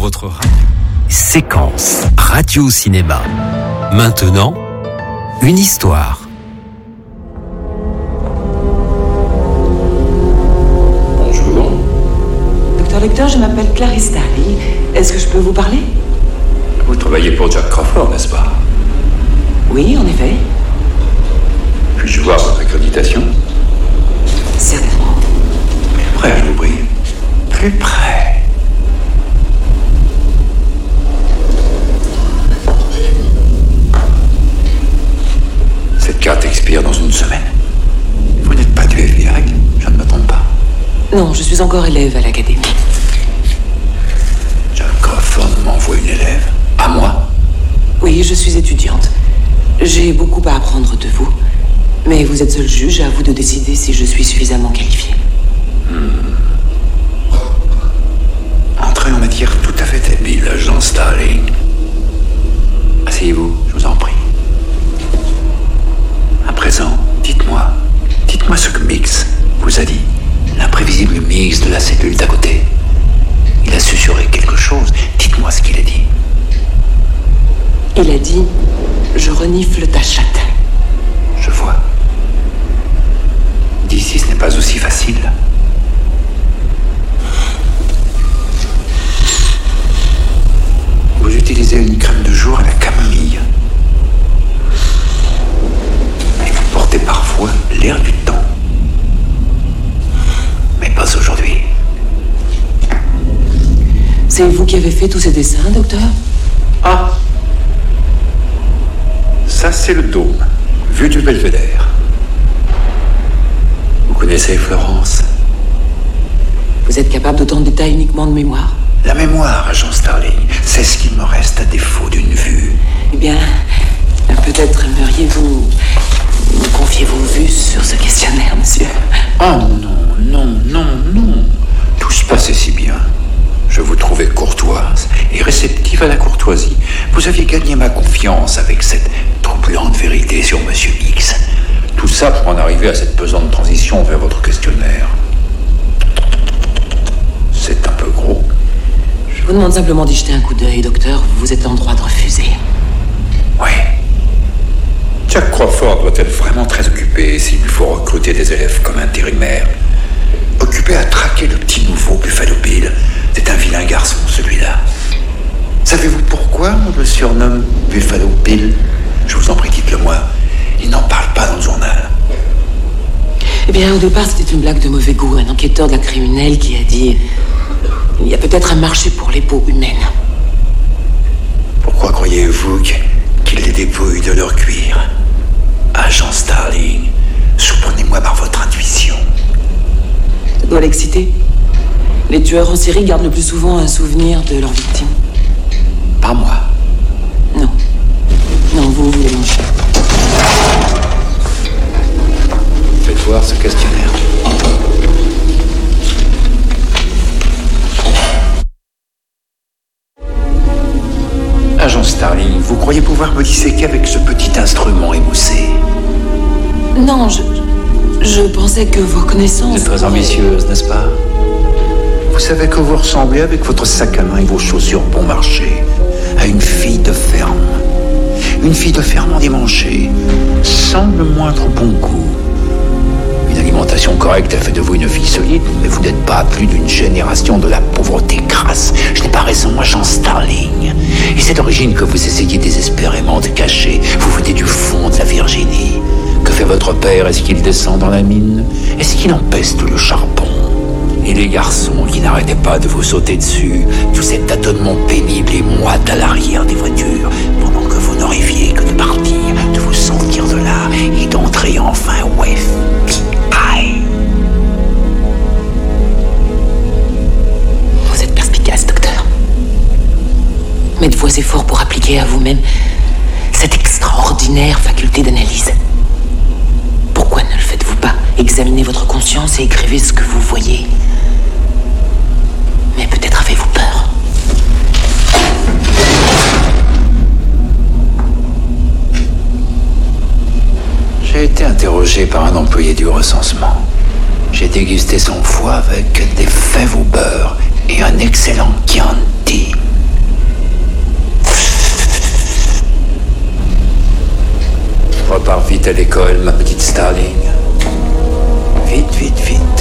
votre radio. Séquence radio-cinéma. Maintenant, une histoire. Bonjour. Docteur Lecter, je m'appelle Clarisse Darling. Est-ce que je peux vous parler? Vous travaillez pour Jack Crawford, n'est-ce pas? Oui, en effet. Puis-je voir votre accréditation? Certainement. Plus près, je vous prie. Plus près. Cette carte expire dans une semaine. Vous n'êtes pas du FBI? Je ne me trompe pas. Non, je suis encore élève à l'académie. Jack Crawford m'envoie une élève. À moi? Oui, je suis étudiante. J'ai beaucoup à apprendre de vous. Mais vous êtes seul juge, à vous de décider si je suis suffisamment qualifiée. Entrez en matière tout à fait habile, agent Starling. Asseyez-vous, je vous en prie. À présent, dites-moi ce que Mix vous a dit. L'imprévisible Mix de la cellule d'à côté. Il a susurré quelque chose. Dites-moi ce qu'il a dit. Il a dit « Je renifle ta chatte ». Je vois. D'ici, ce n'est pas aussi facile. Vous utilisez une crème de jour à la camomille. Et vous portez parfois l'air du temps. Mais pas aujourd'hui. C'est vous qui avez fait tous ces dessins, docteur? Ah! Ça, c'est le dôme, vue du belvédère. Vous connaissez Florence? Vous êtes capable d'autant de détails uniquement de mémoire? La mémoire, agent Starling, c'est ce qu'il me reste à défaut d'une vue. Eh bien, peut-être aimeriez-vous me confier vos vues sur ce questionnaire, monsieur? Oh non. Tout se passait si bien. Je vous trouvais courtoise et réceptive à la courtoisie. Vous aviez gagné ma confiance avec cette troublante vérité sur Monsieur X. Tout ça pour en arriver à cette pesante transition vers votre questionnaire. C'est un peu gros. Je vous demande simplement d'y jeter un coup d'œil, docteur. Vous êtes en droit de refuser. Oui. Jack Crawford doit être vraiment très occupé s'il lui faut recruter des élèves comme intérimaire. Occupé à traquer le petit nouveau Buffalo Bill. C'est un vilain garçon, celui-là. Savez-vous pourquoi on le surnomme Buffalo Bill? Je vous en prie, dites-le-moi. Il n'en parle pas dans le journal. Eh bien, au départ, c'était une blague de mauvais goût. Un enquêteur de la criminelle qui a dit « Il y a peut-être un marché pour les peaux humaines. » Pourquoi croyez-vous qu'il les dépouille de leur cuir? Agent Starling, soutenez-moi par votre intuition. Ça doit l'exciter. Les tueurs en série gardent le plus souvent un souvenir de leur victime. Pas moi. Non. Non, vous les mangez. Faites voir ce questionnaire. Agent Starling, vous croyez pouvoir me disséquer avec ce petit instrument émoussé? Non, je pensais que vos connaissances... Vous êtes très ambitieuse, n'est-ce pas? Vous savez que vous ressemblez avec votre sac à main et vos chaussures bon marché à une fille de ferme. Une fille de ferme endimanchée, sans le moindre bon goût. Une alimentation correcte a fait de vous une fille solide, mais vous n'êtes pas à plus d'une génération de la pauvreté crasse. Je n'ai pas raison, agent Starling. Et c'est d'origine que vous essayez désespérément de cacher. Vous venez du fond de la Virginie. Que fait votre père? Est-ce qu'il descend dans la mine? Est-ce qu'il empeste le charbon? Et les garçons qui n'arrêtaient pas de vous sauter dessus, tous ces tâtonnements pénibles et moites à l'arrière des voitures, pendant que vous n'arriviez que de partir, de vous sortir de là et d'entrer enfin au FBI. Vous êtes perspicace, docteur. Mettez vos efforts pour appliquer à vous-même cette extraordinaire faculté d'analyse. Pourquoi ne le faites-vous pas? Examinez votre conscience et écrivez ce que vous voyez. Mais peut-être avez-vous peur. J'ai été interrogé par un employé du recensement. J'ai dégusté son foie avec des fèves au beurre et un excellent Chianti. repars vite à l'école, ma petite Starling.